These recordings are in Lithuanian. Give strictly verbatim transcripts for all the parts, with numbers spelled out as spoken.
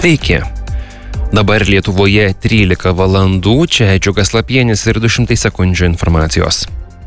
Sveiki. Dabar Lietuvoje trylika valandų, čia Džiugas Lapienis ir du šimtai sekundžių informacijos.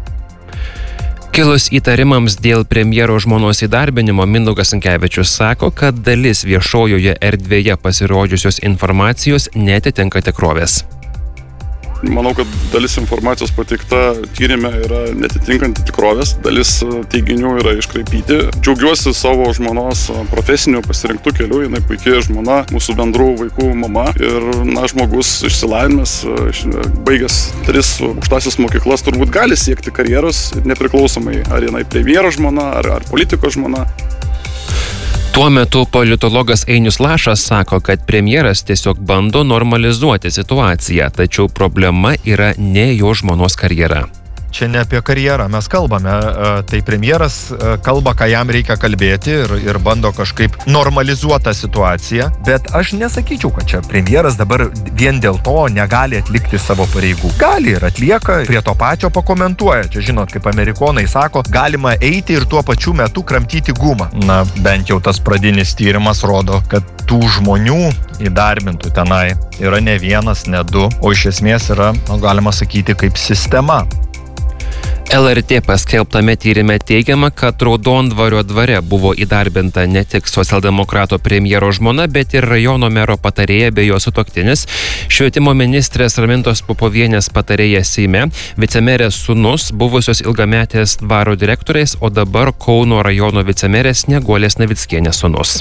Kilus įtarimams dėl premjero žmonos įdarbinimo, Mindaugas Sinkevičius sako, kad dalis viešojoje erdvėje pasirodžiusios informacijos neatitinka tikrovės. Manau, kad dalis informacijos pateikta tyrime yra netitinkantį tikrovės, dalis teiginių yra iškraipyti. Džiaugiuosi savo žmonos profesiniu pasirinktų keliu, jinai puikiai žmona, mūsų bendrų vaikų mama ir, na, žmogus išsilavinęs, baigęs tris aukštąsias mokyklas, turbūt gali siekti karjeros, nepriklausomai ar jinai premjero žmona, ar, ar politiko žmona. Tuo metu politologas Ainius Lašas sako, kad premjeras tiesiog bando normalizuoti situaciją, tačiau problema yra ne jo žmonos karjera. Čia ne apie karjerą mes kalbame, tai premjeras kalba, ką jam reikia kalbėti ir, ir bando kažkaip normalizuotą situaciją, bet aš nesakyčiau, kad čia premjeras dabar vien dėl to negali atlikti savo pareigų. Gali ir atlieka, prie to pačio pakomentuoja. Čia žinot, kaip amerikonai sako, galima eiti ir tuo pačiu metu kramtyti gumą. Na, bent jau tas pradinis tyrimas rodo, kad tų žmonių įdarbintų tenai yra ne vienas, ne du, o iš esmės yra, nu, galima sakyti, kaip sistema. L R T paskelbtame tyrime teigiama, kad Raudondvario dvare buvo įdarbinta ne tik socialdemokrato premjero žmona, bet ir rajono mero patarėja bei jo sutuoktinis, švietimo ministrės Ramintos Popovienės patarėja Seime, vicemerės sūnus, buvusios ilgametės dvaro direktorės, o dabar Kauno rajono vicemerės Snieguolės Navickienės sūnus.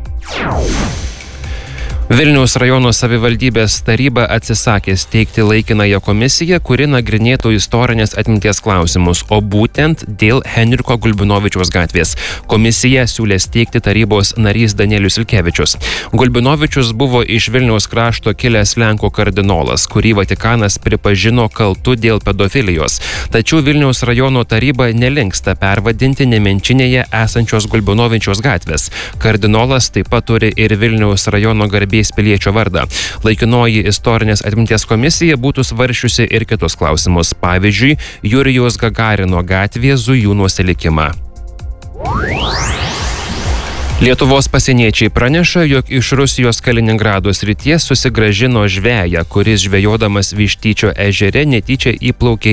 Vilniaus rajono savivaldybės taryba atsisakė steigti laikinąją komisiją, kuri nagrinėtų istorinės atminties klausimus, o būtent dėl Henriko Gulbinovičiaus gatvės. Komisiją siūlė steigti tarybos narys Danielius Ilkevičius. Gulbinovičius buvo iš Vilniaus krašto kilęs Lenkų kardinolas, kurį Vatikanas pripažino kaltu dėl pedofilijos. Tačiau Vilniaus rajono taryba nelinksta pervadinti Nemenčinėje esančios Gulbinovičiaus gatvės. Kardinolas taip pat turi ir Vilniaus rajono garbės piliečio vardą. Laikinoji istorinės atminties komisija būtų svaršiusi ir kitus klausimus, pavyzdžiui, Jurijaus Gagarino gatvės Zujūnuose likimą. Lietuvos pasieniečiai praneša, jog iš Rusijos Kaliningrado srities susigrąžino žveją, kuris žvejodamas Vištyčio ežere netyčia įplaukė